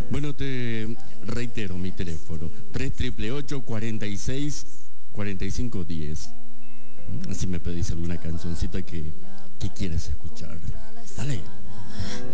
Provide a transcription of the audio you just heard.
Bueno, te reitero mi teléfono, 3888-46-4510. Así me pedís alguna cancioncita que quieres escuchar. Dale.